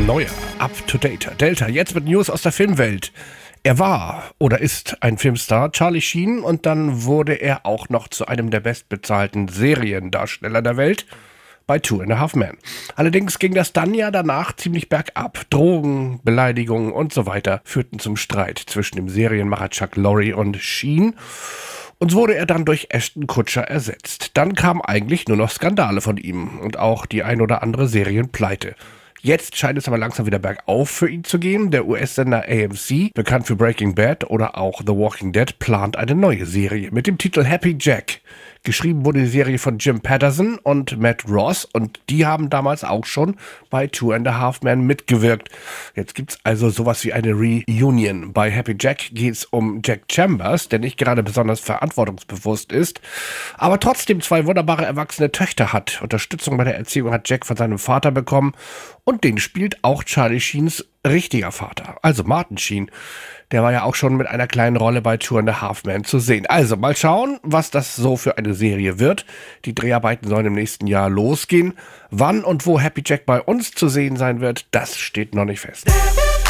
neuer, up-to-date Delta, jetzt mit News aus der Filmwelt. Er war oder ist ein Filmstar, Charlie Sheen, und dann wurde er auch noch zu einem der bestbezahlten Seriendarsteller der Welt bei Two and a Half Men. Allerdings ging das dann ja danach ziemlich bergab. Drogen, Beleidigungen und so weiter führten zum Streit zwischen dem Serienmacher Chuck Lorre und Sheen. Und so wurde er dann durch Ashton Kutcher ersetzt. Dann kamen eigentlich nur noch Skandale von ihm und auch die ein oder andere Serienpleite. Jetzt scheint es aber langsam wieder bergauf für ihn zu gehen. Der US-Sender AMC, bekannt für Breaking Bad oder auch The Walking Dead, plant eine neue Serie mit dem Titel Happy Jack. Geschrieben wurde die Serie von Jim Patterson und Matt Ross und die haben damals auch schon bei Two and a Half Men mitgewirkt. Jetzt gibt's also sowas wie eine Reunion. Bei Happy Jack geht's um Jack Chambers, der nicht gerade besonders verantwortungsbewusst ist, aber trotzdem 2 wunderbare erwachsene Töchter hat. Unterstützung bei der Erziehung hat Jack von seinem Vater bekommen und den spielt auch Charlie Sheens richtiger Vater, also Martin Sheen. Der war ja auch schon mit einer kleinen Rolle bei Two and a Half Men zu sehen. Also mal schauen, was das so für eine Serie wird. Die Dreharbeiten sollen im nächsten Jahr losgehen. Wann und wo Happy Jack bei uns zu sehen sein wird, das steht noch nicht fest.